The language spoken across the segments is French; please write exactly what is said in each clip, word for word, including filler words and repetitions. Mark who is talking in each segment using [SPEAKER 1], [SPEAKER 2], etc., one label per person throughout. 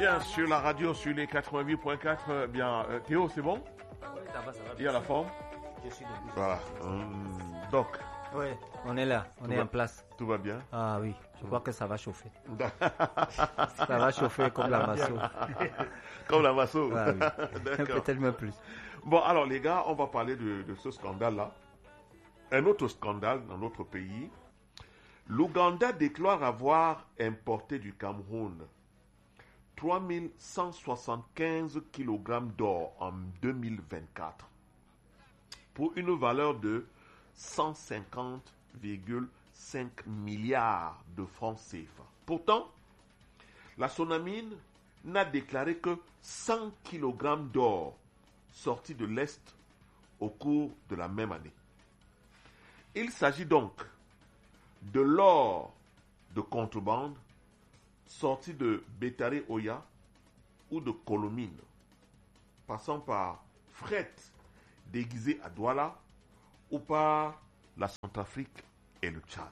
[SPEAKER 1] Bien, sur la radio, sur les quatre-vingt-huit point quatre, bien, euh, Théo, c'est bon?
[SPEAKER 2] Oui, ça va, ça va.
[SPEAKER 1] Il y a la forme?
[SPEAKER 2] Je suis debout.
[SPEAKER 1] Voilà. Hum, donc,
[SPEAKER 2] Oui, on est là, on
[SPEAKER 1] Tout
[SPEAKER 2] est
[SPEAKER 1] va-
[SPEAKER 2] en place.
[SPEAKER 1] tout va bien?
[SPEAKER 2] Ah oui, je crois que ça va chauffer. Ça va chauffer comme la masso.
[SPEAKER 1] Comme la masso.
[SPEAKER 2] Ah oui.
[SPEAKER 1] D'accord.
[SPEAKER 2] Peut-être même plus.
[SPEAKER 1] Bon, alors les gars, on va parler de, de ce scandale-là. Un autre scandale dans notre pays. L'Ouganda déclare avoir importé du Cameroun trois mille cent soixante-quinze kilogrammes d'or en deux mille vingt-quatre pour une valeur de cent cinquante virgule cinq milliards de francs C F A. Pourtant, la Sonamine n'a déclaré que cent kilogrammes d'or sortis de l'Est au cours de la même année. Il s'agit donc de l'or de contrebande sorti de Bétaré Oya ou de Colomine, passant par fret déguisé à Douala ou par la Centrafrique et le Tchad.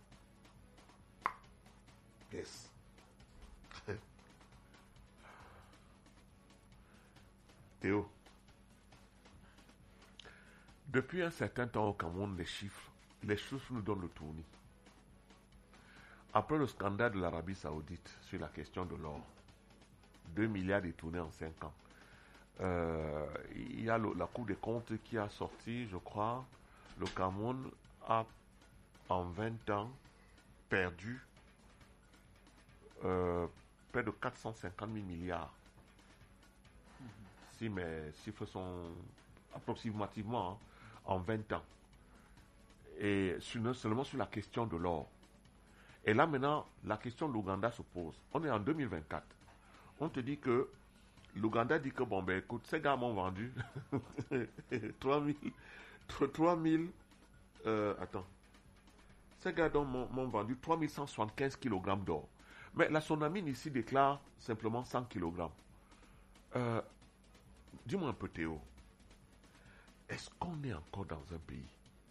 [SPEAKER 1] Yes. Théo, depuis un certain temps au Cameroun, les chiffres, les chiffres nous donnent le tournis. Après le scandale de l'Arabie Saoudite sur la question de l'or, deux milliards détournés en cinq ans, euh, il y a le- la Cour des comptes qui a sorti, je crois, le Cameroun a en vingt ans perdu euh, près de quatre cent cinquante mille milliards. Si mes chiffres sont approximativement hein, en vingt ans. Et sur- seulement sur la question de l'or. Et là maintenant, la question de l'Ouganda se pose. On est en deux mille vingt-quatre. On te dit que l'Ouganda dit que bon ben écoute, ces gars m'ont vendu trois mille, trois mille euh, attends. Ces gars donc m'ont, m'ont vendu trois mille cent soixante-quinze kilogrammes d'or. Mais la Sonamine ici déclare simplement cent kilogrammes. Euh, dis-moi un peu Théo. Est-ce qu'on est encore dans un pays?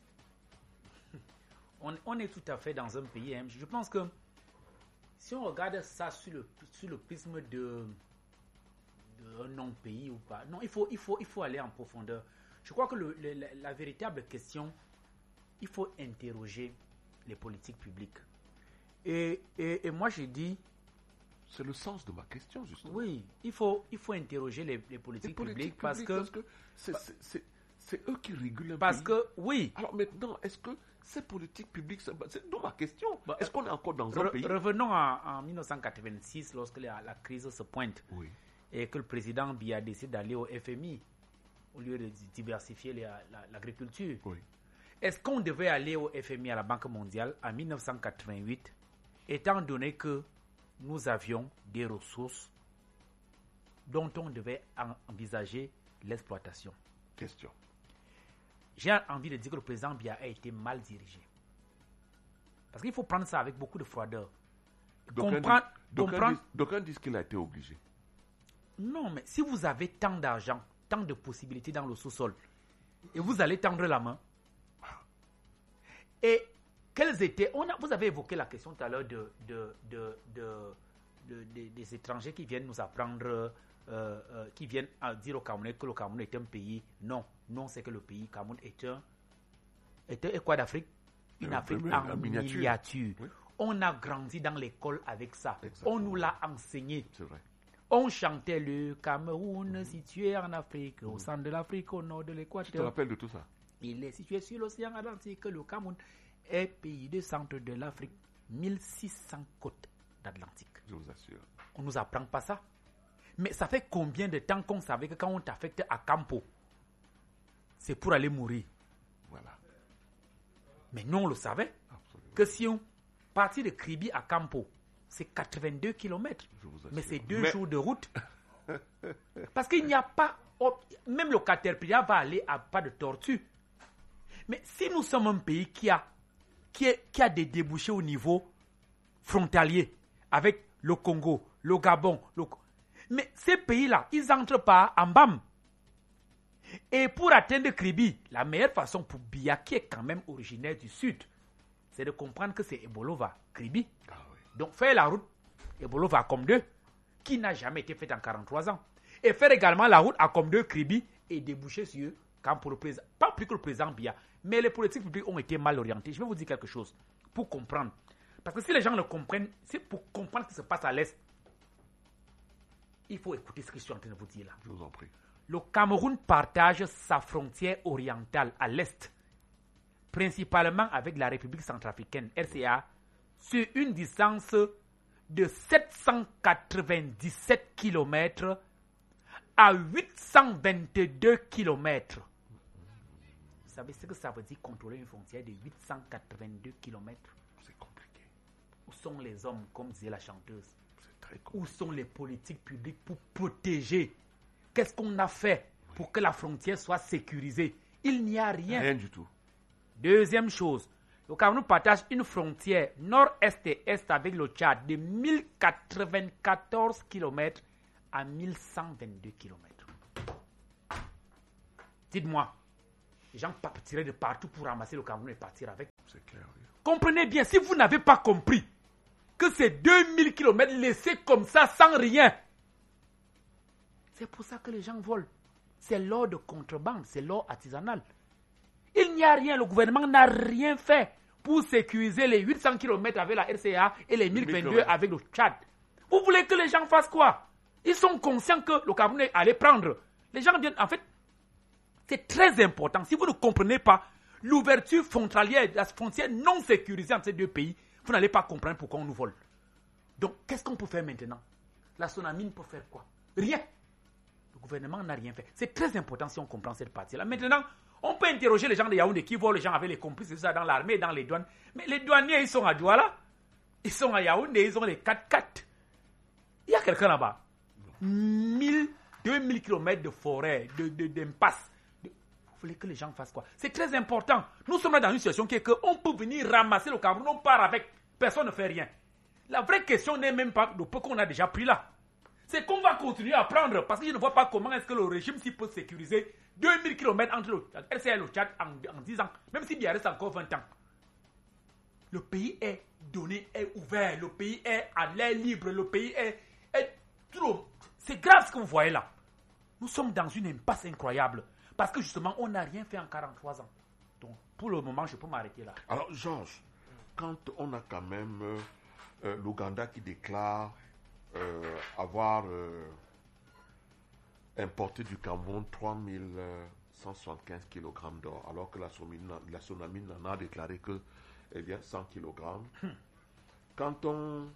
[SPEAKER 3] On, on est tout à fait dans un pays. Hein. Je pense que si on regarde ça sur le, sur le prisme de, de un non-pays ou pas, non, il faut, il, faut, il faut aller en profondeur. Je crois que le, le, la, la véritable question, il faut interroger les politiques publiques. Et, et, et moi, je dis,
[SPEAKER 1] C'est le sens de ma question, justement.
[SPEAKER 3] oui, il faut, il faut interroger les, les politiques,
[SPEAKER 1] Les politiques
[SPEAKER 3] publiques parce
[SPEAKER 1] publiques,
[SPEAKER 3] que,
[SPEAKER 1] parce que c'est, c'est, c'est, c'est eux qui régulent un
[SPEAKER 3] parce
[SPEAKER 1] pays.
[SPEAKER 3] que, oui,
[SPEAKER 1] Alors maintenant, est-ce que ces politiques publiques, c'est, c'est d'où ma question.
[SPEAKER 3] Bah,
[SPEAKER 1] Est-ce qu'on est encore dans un
[SPEAKER 3] re-
[SPEAKER 1] pays?
[SPEAKER 3] revenons en, en mille neuf cent quatre-vingt-six, lorsque la, la crise se pointe.
[SPEAKER 1] Oui.
[SPEAKER 3] Et que le président Biya décide d'aller au F M I au lieu de diversifier la- la- l'agriculture.
[SPEAKER 1] Oui.
[SPEAKER 3] Est-ce qu'on devait aller au F M I, à la Banque mondiale, en mille neuf cent quatre-vingt-huit, étant donné que nous avions des ressources dont on devait en- envisager l'exploitation?
[SPEAKER 1] Question.
[SPEAKER 3] J'ai envie de dire que le président Biya a été mal dirigé. Parce qu'il faut prendre ça avec beaucoup de froideur.
[SPEAKER 1] D'aucuns
[SPEAKER 3] Comprendre-
[SPEAKER 1] disent- d'aucuns
[SPEAKER 3] comprendre-
[SPEAKER 1] disent- d'aucuns disent qu'il a été obligé.
[SPEAKER 3] Non, mais si vous avez tant d'argent, tant de possibilités dans le sous-sol, et vous allez tendre la main, et quels étaient... On a, vous avez évoqué la question tout à l'heure de, de, de, de, de- de- des étrangers qui viennent nous apprendre, euh, euh, qui viennent à dire au Cameroun que le Cameroun est un pays. Non, non, c'est que le pays Cameroun est un... Est un est quoi d'Afrique? Une
[SPEAKER 1] Un
[SPEAKER 3] Afrique
[SPEAKER 1] peu,
[SPEAKER 3] en
[SPEAKER 1] en miniature.
[SPEAKER 3] miniature.
[SPEAKER 1] Oui.
[SPEAKER 3] On a grandi dans l'école avec ça.
[SPEAKER 1] Exactement.
[SPEAKER 3] On nous l'a enseigné.
[SPEAKER 1] C'est vrai.
[SPEAKER 3] On chantait le Cameroun situé en Afrique, au centre de l'Afrique, au nord de
[SPEAKER 1] Tu te
[SPEAKER 3] l'équateur.
[SPEAKER 1] rappelles de tout ça?
[SPEAKER 3] Il est situé sur l'océan Atlantique. Le Cameroun est pays du centre de l'Afrique. mille six cents côtes d'Atlantique.
[SPEAKER 1] Je vous assure.
[SPEAKER 3] On nous apprend pas ça. Mais ça fait combien de temps qu'on savait que quand on t'affecte à Campo, c'est pour aller mourir?
[SPEAKER 1] Voilà.
[SPEAKER 3] Mais nous, on le savait.
[SPEAKER 1] Absolument.
[SPEAKER 3] Que si on partit de Kribi à Campo, c'est quatre-vingt-deux kilomètres.
[SPEAKER 1] Je vous assure.
[SPEAKER 3] Mais c'est deux
[SPEAKER 1] Mais-
[SPEAKER 3] jours de route. Parce qu'il n'y a pas... oh, même le Caterpillar va aller à pas de tortue. Mais si nous sommes un pays qui a, qui est, qui a des débouchés au niveau frontalier, avec le Congo, le Gabon, le... mais ces pays-là, ils entrent par en bam. Et pour atteindre Kribi, la meilleure façon pour Biya, qui est quand même originaire du sud, c'est de comprendre que c'est Ebolova, Kribi.
[SPEAKER 1] Ah oui.
[SPEAKER 3] Donc, faire la route, Ebolova comme deux, qui n'a jamais été faite en quarante-trois ans. Et faire également la route à comme deux Kribi et déboucher sur eux, quand pour le président, pas plus que le président Biya, mais les politiques publiques ont été mal orientées. Je vais vous dire quelque chose pour comprendre. Parce que si les gens le comprennent, c'est pour comprendre ce qui se passe à l'Est. Il faut écouter ce que je suis en train de vous dire là.
[SPEAKER 1] Je vous en prie.
[SPEAKER 3] Le Cameroun partage sa frontière orientale à l'Est, principalement avec la République centrafricaine, R C A, sur une distance de sept cent quatre-vingt-dix-sept kilomètres à huit cent vingt-deux kilomètres. Vous savez ce que ça veut dire contrôler une frontière de huit cent quatre-vingt-deux kilomètres?
[SPEAKER 1] C'est compliqué.
[SPEAKER 3] Où sont les hommes, comme disait la chanteuse?
[SPEAKER 1] C'est très compliqué.
[SPEAKER 3] Où sont les politiques publiques pour protéger? Qu'est-ce qu'on a fait pour que la frontière soit sécurisée? Il n'y a rien.
[SPEAKER 1] Rien du tout.
[SPEAKER 3] Deuxième chose, le Cameroun partage une frontière nord-est et est avec le Tchad de mille quatre-vingt-quatorze kilomètres à mille cent vingt-deux kilomètres. Dites-moi, les gens tireraient de partout pour ramasser le Cameroun et partir avec.
[SPEAKER 1] C'est clair, oui.
[SPEAKER 3] Comprenez bien, si vous n'avez pas compris que ces deux mille kilomètres laissés comme ça sans rien, c'est pour ça que les gens volent. C'est l'or de contrebande, c'est l'or artisanal. Il n'y a rien, le gouvernement n'a rien fait pour sécuriser les huit cents kilomètres avec la R C A et les mille vingt-deux avec le Tchad. Vous voulez que les gens fassent quoi? Ils sont conscients que le Cameroun est allé prendre. Les gens viennent, en fait, c'est très important. Si vous ne comprenez pas l'ouverture frontalière, la frontière non sécurisée entre ces deux pays, vous n'allez pas comprendre pourquoi on nous vole. Donc, qu'est-ce qu'on peut faire maintenant? La Sonamine peut faire quoi? Rien. Le gouvernement n'a rien fait. C'est très important si on comprend cette partie-là. Maintenant, on peut interroger les gens de Yaoundé qui voient les gens avec les complices, c'est ça, dans l'armée, dans les douanes. Mais les douaniers, ils sont à Douala. Ils sont à Yaoundé, ils ont les quatre quatre. Il y a quelqu'un là-bas. mille, deux mille kilomètres de forêt, de, de, d'impasse. De... Vous voulez que les gens fassent quoi? C'est très important. Nous sommes là dans une situation qui est qu'on peut venir ramasser le Cameroun, on part avec. Personne ne fait rien. La vraie question n'est même pas le peu qu'on a déjà pris là. C'est qu'on va continuer à prendre parce que je ne vois pas comment est-ce que le régime s'y peut sécuriser deux mille kilomètres entre le R C A et le Tchad en, en dix ans, même s'il y reste encore vingt ans. Le pays est donné, est ouvert, le pays est à l'air libre, le pays est, est trop. C'est grave ce que vous voyez là. Nous sommes dans une impasse incroyable parce que justement on n'a rien fait en quarante-trois ans. Donc pour le moment je peux m'arrêter là.
[SPEAKER 1] Alors Georges, quand on a quand même euh, euh, l'Ouganda qui déclare euh, avoir euh, importé du Cameroun trois mille cent soixante-quinze kilogrammes d'or, alors que la Sonamine, la Sonamine en a déclaré que eh bien, cent kilogrammes. Hmm. Quand on,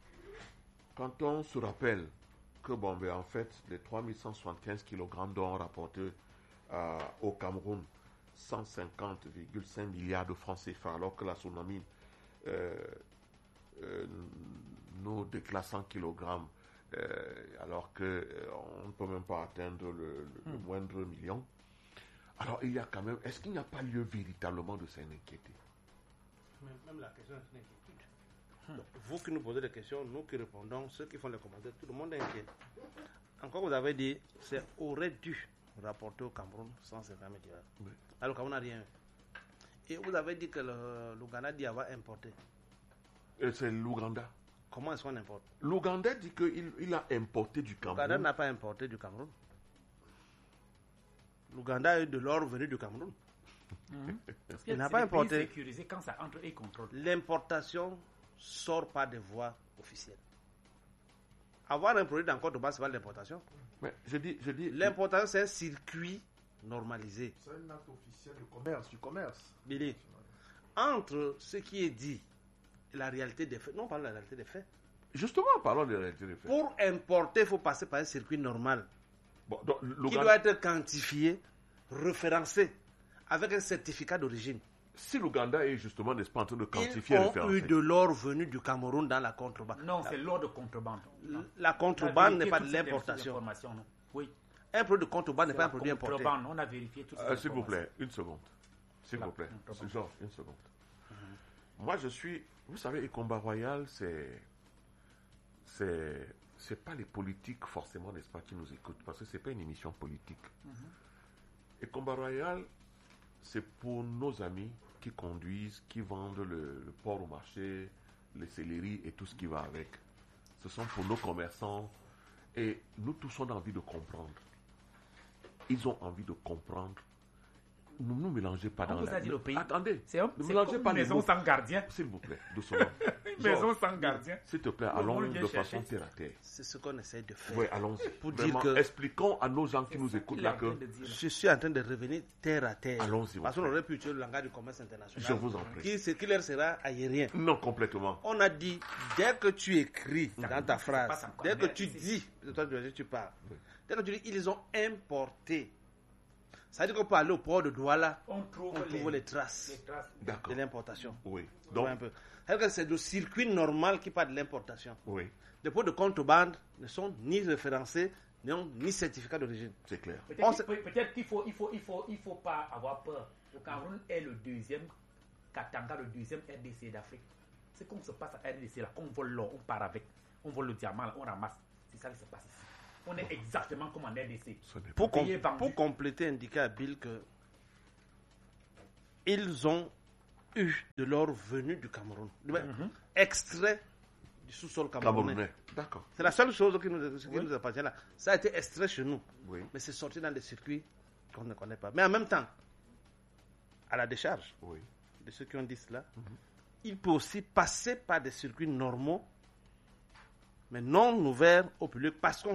[SPEAKER 1] quand on se rappelle que bon, ben, en fait, les trois mille cent soixante-quinze kilogrammes d'or rapportés euh, au Cameroun, cent cinquante virgule cinq milliards de francs C F A, alors que la Sonamine euh, euh, nous déclare cent kilogrammes, euh, alors qu'on euh, ne peut même pas atteindre le, le, le moindre million. Alors, il y a quand même... Est-ce qu'il n'y a pas lieu véritablement de s'en inquiéter?
[SPEAKER 4] Même la question est une inquiétude. Donc, vous qui nous posez des questions, nous qui répondons, ceux qui font les commentaires, tout le monde est inquiet. Encore, vous avez dit, c'est aurait dû rapporter au Cameroun cent cinquante milliards. Oui. Alors, le Cameroun n'a rien. Et vous avez dit que le, l'Ouganda dit avoir importé.
[SPEAKER 1] Et c'est l'Ouganda.
[SPEAKER 4] Comment est-ce qu'on importe?
[SPEAKER 1] L'Ouganda dit qu'il il a importé du Cameroun.
[SPEAKER 4] L'Ouganda n'a pas importé du Cameroun. L'Ouganda a eu de l'or venu du Cameroun. Mmh. Il n'a pas importé.
[SPEAKER 3] Sécurisé quand ça entre et contrôle.
[SPEAKER 4] L'importation sort par des voies officielles. Avoir un produit dans contrebande, c'est pas l'importation.
[SPEAKER 1] Mais je dis, je dis.
[SPEAKER 4] L'importation, c'est un circuit normalisé.
[SPEAKER 5] C'est un acte officiel de commerce, du commerce.
[SPEAKER 4] Billy, entre ce qui est dit et la réalité des faits, non, on parle de la réalité des faits.
[SPEAKER 1] Justement, parlons de la réalité des faits.
[SPEAKER 4] Pour importer, il faut passer par un circuit normal.
[SPEAKER 1] Bon, donc,
[SPEAKER 4] qui doit être quantifié, référencé, avec un certificat d'origine.
[SPEAKER 1] Si l'Ouganda est justement, n'est-ce pas, en train de quantifier
[SPEAKER 4] et
[SPEAKER 1] référencé.
[SPEAKER 4] Ils ont eu de l'or venu du Cameroun dans la contrebande.
[SPEAKER 3] Non, c'est l'or de contrebande.
[SPEAKER 4] La, la contrebande n'est pas de l'importation.
[SPEAKER 3] Oui.
[SPEAKER 4] Un produit de contrebande n'est pas un produit importé.
[SPEAKER 3] On a vérifié tout
[SPEAKER 1] euh, S'il vous plaît, une seconde. S'il vous plaît. Georges, une seconde. Mm-hmm. Moi, je suis... Vous savez, les combats royaux, c'est... C'est... C'est pas les politiques forcément, n'est-ce pas, qui nous écoutent, parce que c'est pas une émission politique. Mm-hmm. Et Combat Royal, c'est pour nos amis qui conduisent, qui vendent le, le porc au marché, les céleri et tout ce qui va avec. Ce sont pour nos commerçants Et nous tous, on a envie de comprendre. Ils ont envie de comprendre. Ne nous mélangez pas
[SPEAKER 3] On
[SPEAKER 1] dans
[SPEAKER 3] vous
[SPEAKER 1] la...
[SPEAKER 3] a dit le pays.
[SPEAKER 1] Attendez.
[SPEAKER 3] C'est un-
[SPEAKER 1] ne
[SPEAKER 3] c'est
[SPEAKER 1] mélangez
[SPEAKER 3] comme
[SPEAKER 1] pas
[SPEAKER 3] une
[SPEAKER 1] les
[SPEAKER 3] maison
[SPEAKER 1] mots.
[SPEAKER 3] sans gardien.
[SPEAKER 1] S'il vous plaît, doucement.
[SPEAKER 3] Une maison
[SPEAKER 1] Georges,
[SPEAKER 3] sans gardien.
[SPEAKER 1] s'il te plaît,
[SPEAKER 3] Le
[SPEAKER 1] allons
[SPEAKER 3] monde vient
[SPEAKER 1] de façon
[SPEAKER 3] chercher.
[SPEAKER 1] terre à terre.
[SPEAKER 4] C'est ce qu'on essaie de faire.
[SPEAKER 1] Oui, allons-y.
[SPEAKER 4] Pour dire
[SPEAKER 1] Vraiment,
[SPEAKER 4] que-
[SPEAKER 1] expliquons à nos gens qui nous
[SPEAKER 3] ça
[SPEAKER 1] écoutent
[SPEAKER 3] qu'il
[SPEAKER 1] là
[SPEAKER 3] est en train
[SPEAKER 1] que...
[SPEAKER 3] de dire.
[SPEAKER 4] Je suis en train de revenir terre à terre.
[SPEAKER 1] Allons-y,
[SPEAKER 4] Parce
[SPEAKER 1] mon
[SPEAKER 4] qu'on
[SPEAKER 1] frère.
[SPEAKER 4] aurait pu utiliser le langage du commerce international.
[SPEAKER 1] Je vous en prie.
[SPEAKER 4] Qui, c'est- qui leur sera aérien.
[SPEAKER 1] Non, complètement.
[SPEAKER 4] On a dit, dès que tu écris dans ta
[SPEAKER 3] passe
[SPEAKER 4] phrase,
[SPEAKER 3] encore.
[SPEAKER 4] dès que
[SPEAKER 3] Mais
[SPEAKER 4] tu
[SPEAKER 3] c'est-
[SPEAKER 4] dis, toi tu tu parles, dès que tu dis, ils les ont importés. Ça veut dire qu'on peut aller au port de Douala,
[SPEAKER 3] On trouve,
[SPEAKER 4] on trouve les traces
[SPEAKER 3] les traces.
[SPEAKER 1] D'accord.
[SPEAKER 4] de l'importation.
[SPEAKER 1] Oui.
[SPEAKER 4] Tu vois
[SPEAKER 1] Donc,
[SPEAKER 4] un peu. C'est-à-dire que c'est le circuit normal qui parle de l'importation.
[SPEAKER 1] oui,
[SPEAKER 4] Les pots de contrebande ne sont ni référencés, n'ont ni certificat d'origine.
[SPEAKER 1] c'est clair.
[SPEAKER 4] On
[SPEAKER 3] Peut-être
[SPEAKER 4] sait-
[SPEAKER 3] peut- peut-être qu'il faut, il faut, il faut, il faut pas avoir peur. Le Cameroun est le deuxième Katanga, le deuxième R D C d'Afrique. C'est comme se passe à R D C là, qu'on vole l'or, on part avec, on vole le diamant, là, on ramasse. C'est ça qui se passe ici. On est exactement comme en R D C.
[SPEAKER 1] Ce n'est
[SPEAKER 4] Pour,
[SPEAKER 1] pas-
[SPEAKER 4] com-
[SPEAKER 3] Pays est vendu.
[SPEAKER 4] pour compléter, indiquer à Bill que ils ont eu de l'or venu du Cameroun, extrait du sous-sol camerounais.
[SPEAKER 1] Camerounais. D'accord.
[SPEAKER 4] C'est la seule chose qui nous, qui nous appartient là. Ça a été extrait chez nous,
[SPEAKER 1] Oui.
[SPEAKER 4] mais c'est sorti dans des circuits qu'on ne connaît pas. Mais en même temps, à la décharge
[SPEAKER 1] Oui.
[SPEAKER 4] de ceux qui ont dit cela, il peut aussi passer par des circuits normaux, mais non ouverts au public parce qu'on